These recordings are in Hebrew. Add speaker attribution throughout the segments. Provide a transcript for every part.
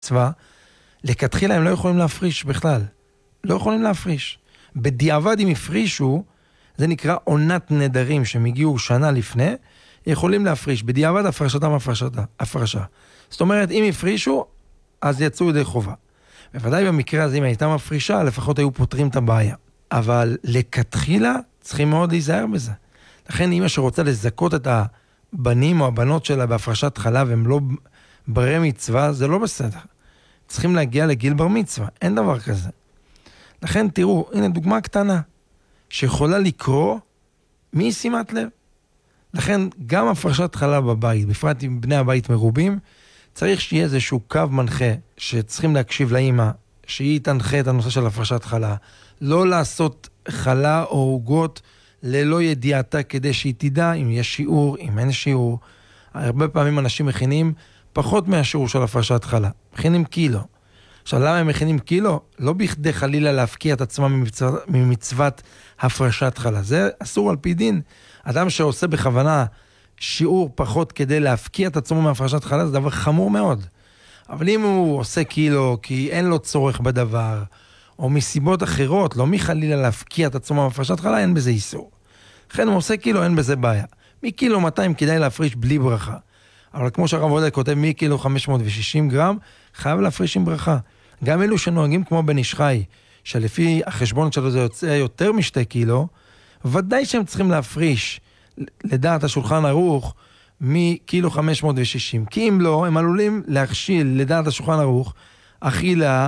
Speaker 1: צבא, לכתחילה הם לא יכולים להפריש בכלל. לא יכולים להפריש. בדיעבד אם הפרישו, זה נקרא עונת נדרים שהם הגיעו שנה לפני, יכולים להפריש. בדיעבד הפרשתם הפרשה. זאת אומרת, אם הפרישו, אז יצאו ידי חובה. בוודאי במקרה הזה, אם הייתה מפרישה, לפחות היו פותרים את הבעיה. אבל לכתחילה צריכים מאוד להיזהר בזה. לכן אמא שרוצה לזכות את הבנים או הבנות שלה בהפרשת חלב, הם לא ברי מצווה, זה לא בסדר. צריכים להגיע לגיל בר מצווה, אין דבר כזה. לכן תראו, הנה דוגמה קטנה, שיכולה לקרוא משימת לב. לכן גם הפרשת חלב בבית, בפרט אם בני הבית מרובים, צריך שיהיה איזשהו קו מנחה, שצריכים להקשיב לאמא, שהיא תנחה את הנושא של הפרשת חלה, לא לעשות חלה או עוגות ללא ידיעתה כדי שהיא תדע אם יש שיעור, אם אין שיעור. הרבה פעמים אנשים מכינים פחות מהשיעור של הפרשת חלה, מכינים קילו. עכשיו למה הם מכינים קילו? לא בכדי חלילה להפקיע את עצמם ממצוות הפרשת חלה. זה אסור על פי דין. אדם שעושה בכוונה שיעור פחות כדי להפקיע את עצמו מהפרשת חלה, זה דבר חמור מאוד. אבל אם הוא עושה קילו כי אין לו צורך בדבר, או מסיבות אחרות, לא מחלילה להפקיע את עצמו מהפרשת חלה, אין בזה איסור. לכן הוא עושה קילו, אין בזה בעיה. מקילו 200 כדאי להפריש בלי ברכה. אבל כמו שהרב עובדיה כותב, מקילו 560 גרם, חייב להפריש עם ברכה. גם אלו שנוהגים כמו בן איש חי, שלפי החשבון שלו זה יוצא יותר משתי קילו, ודאי שהם צריכים להפריש, לדעת השולחן ערוך, מקילו 560. כי אם לא, הם עלולים להכשיל, לדעת השולחן ערוך, אכילה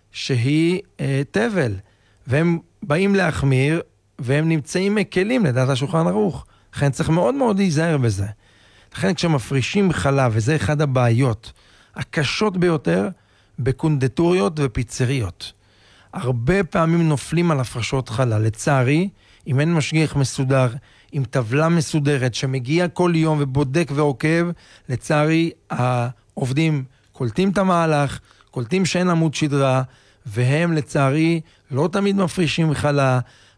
Speaker 1: שהיא תבל. והם באים להחמיר, והם נמצאים מקלים לדעת השולחן ערוך. לכן צריך מאוד מאוד להיזהר בזה. לכן כשמפרישים חלב, וזה אחד הבעיות הקשות ביותר, בקונדטוריות ופיצריות. הרבה פעמים נופלים על הפרשות חלה. לצערי, אם אין משגיח מסודר, עם טבלה מסודרת שמגיע כל יום ובודק ועוקב, לצערי העובדים קולטים את המהלך, קולטים שאין עמוד שדרה, והם לצערי לא תמיד מפרישים חלה.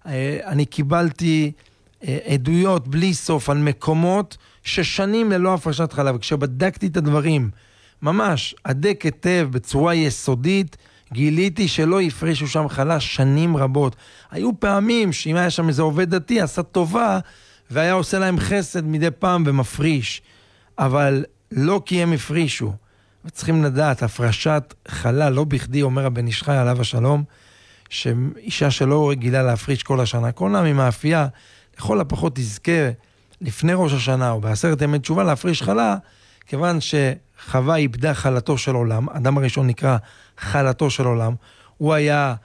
Speaker 1: אני קיבלתי עדויות בלי סוף על מקומות ששנים ללא הפרשת חלב. כשבדקתי את הדברים, ממש עדק היטב בצורה יסודית, גיליתי שלא יפרישו שם חלה שנים רבות. היו פעמים שאם היה שם איזה עובד דתי, עשה טובה, והיה עושה להם חסד מדי פעם ומפריש. אבל לא כי הם הפרישו. וצריכים לדעת, הפרשת חלה, לא בכדי אומר הבן איש חי עליו השלום, שאישה שלא רגילה להפריש כל השנה, כל עמי מאפייה, לכל הפחות תזכה לפני ראש השנה, או בעשרת ימי תשובה להפריש חלה, כיוון שחווה איבדה חלתו של עולם, אדם הראשון נקרא חלתו של עולם, הוא היה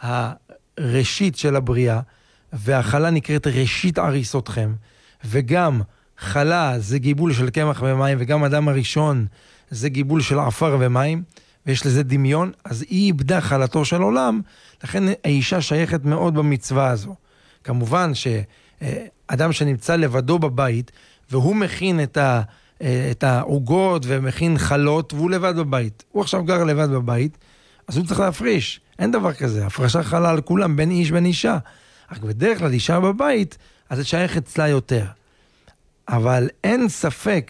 Speaker 1: הראשית של הבריאה, והחלה נקראת ראשית עריסותכם, וגם חלה זה גיבול של קמח ומים, וגם אדם הראשון זה גיבול של עפר ומים, ויש לזה דמיון, אז היא איבדה חלתו של עולם, לכן האישה שייכת מאוד במצווה הזו. כמובן שאדם שנמצא לבדו בבית, והוא מכין את העוגות ומכין חלות, והוא לבד בבית. הוא עכשיו גר לבד בבית, אז הוא צריך להפריש. אין דבר כזה, הפרשה חלה על כולם, בין איש בין אישה. רק בדרך כלל אישה בבית, אז זה שייך אצלה יותר. אבל אין ספק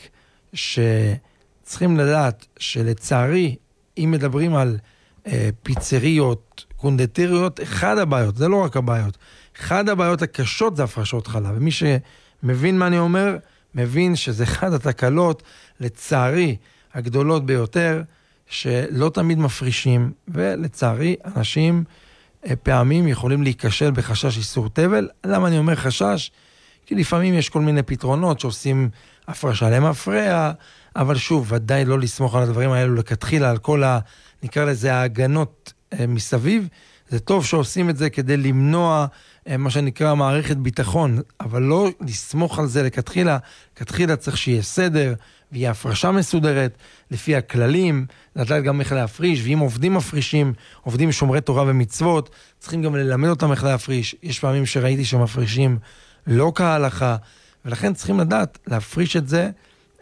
Speaker 1: שצריכים לדעת שלצערי, אם מדברים על פיצריות, קונדטריות, אחד הבעיות, זה לא רק הבעיות, אחד הבעיות הקשות זה הפרשות חלה. ומי שמבין מה אני אומר, מבין שזה אחד התקלות, לצערי, הגדולות ביותר, שלא תמיד מפרישים, ולצערי, אנשים פעמים יכולים להיכשל בחשש איסור תבל. למה אני אומר חשש? כי לפעמים יש כל מיני פתרונות שעושים הפרשה למפרע, אבל שוב, ודאי לא לסמוך על הדברים האלו לכתחילה, על כל נקרא לזה ההגנות מסביב. זה טוב שעושים את זה כדי למנוע מה שנקרא מערכת ביטחון, אבל לא לסמוך על זה לכתחילה. כתחילה צריך שיהיה סדר, ויהיה הפרשה מסודרת, לפי הכללים, לדעת גם איך להפריש, ואם עובדים מפרישים, עובדים שומרי תורה ומצוות, צריכים גם ללמד אותם איך להפריש. יש פעמים שראיתי שמפרישים לא כהלכה, ולכן צריכים לדעת להפריש את זה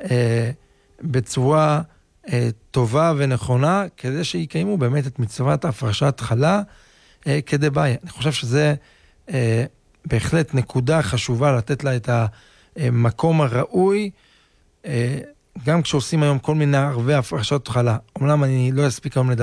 Speaker 1: בצורה טובה ונכונה, כדי שיקיימו באמת את מצוות הפרשת חלה כדבעי. אני חושב שזה בהחלט נקודה חשובה לתת לה את המקום הראוי, גם כשעושים היום כל מיני ערבי הפרשת חלה, אומנם אני לא אספיק היום לדבר,